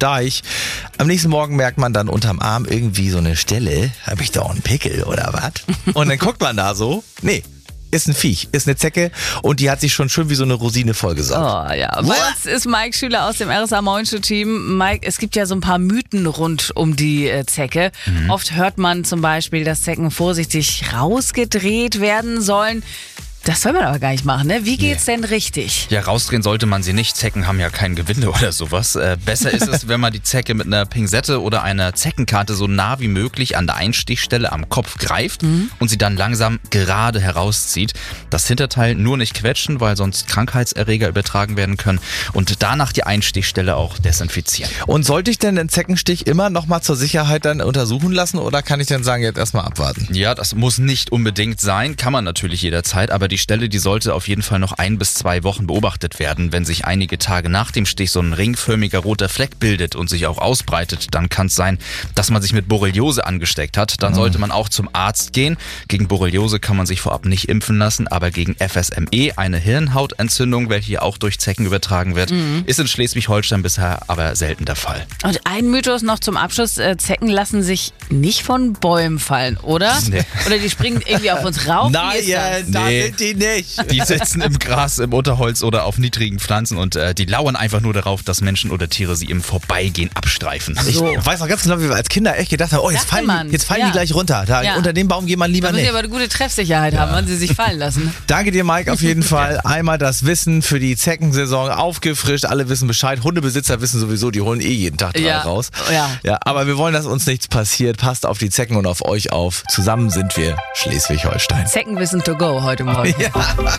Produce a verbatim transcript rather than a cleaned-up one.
Deich. Am nächsten Morgen merkt man dann unterm Arm irgendwie so eine Stelle. Habe ich da auch einen Pickel oder was? Und dann guckt man da so. Nee. Ist ein Viech, ist eine Zecke und die hat sich schon schön wie so eine Rosine vollgesaugt. Oh ja, bei uns ist Mike Schüler aus dem R S A Morningshow-Team. Mike, es gibt ja so ein paar Mythen rund um die äh, Zecke. Mhm. Oft hört man zum Beispiel, dass Zecken vorsichtig rausgedreht werden sollen. Das soll man aber gar nicht machen, ne? Wie geht's nee. denn richtig? Ja, rausdrehen sollte man sie nicht. Zecken haben ja kein Gewinde oder sowas. Äh, besser ist es, wenn man die Zecke mit einer Pinzette oder einer Zeckenkarte so nah wie möglich an der Einstichstelle am Kopf greift mhm. und sie dann langsam gerade herauszieht. Das Hinterteil nur nicht quetschen, weil sonst Krankheitserreger übertragen werden können. Und danach die Einstichstelle auch desinfizieren. Und sollte ich denn den Zeckenstich immer noch mal zur Sicherheit dann untersuchen lassen oder kann ich dann sagen, jetzt erstmal abwarten? Ja, das muss nicht unbedingt sein. Kann man natürlich jederzeit, aber die Stelle, die sollte auf jeden Fall noch ein bis zwei Wochen beobachtet werden. Wenn sich einige Tage nach dem Stich so ein ringförmiger roter Fleck bildet und sich auch ausbreitet, dann kann es sein, dass man sich mit Borreliose angesteckt hat. Dann sollte man auch zum Arzt gehen. Gegen Borreliose kann man sich vorab nicht impfen lassen, aber gegen F S M E, eine Hirnhautentzündung, welche auch durch Zecken übertragen wird, mhm. ist in Schleswig-Holstein bisher aber selten der Fall. Und ein Mythos noch zum Abschluss, Zecken lassen sich nicht von Bäumen fallen, oder? Nee. Oder die springen irgendwie auf uns rauf? Nein, da nee. sind die nicht. Die sitzen im Gras, im Unterholz oder auf niedrigen Pflanzen und äh, die lauern einfach nur darauf, dass Menschen oder Tiere sie im Vorbeigehen abstreifen. So. Ich weiß noch ganz genau, wie wir als Kinder echt gedacht haben, oh, jetzt fallen, die, jetzt fallen ja. die gleich runter. Da, ja. Unter dem Baum geht man lieber da nicht. Da müssen sie aber eine gute Treffsicherheit ja. haben, wann sie sich fallen lassen. Danke dir, Mike, auf jeden Fall. Einmal das Wissen für die Zeckensaison aufgefrischt. Alle wissen Bescheid. Hundebesitzer wissen sowieso, die holen eh jeden Tag drei ja. raus. Ja. Ja, aber wir wollen, dass uns nichts passiert. Passt auf die Zecken und auf euch auf. Zusammen sind wir Schleswig-Holstein. Zeckenwissen to go heute Morgen. Ja.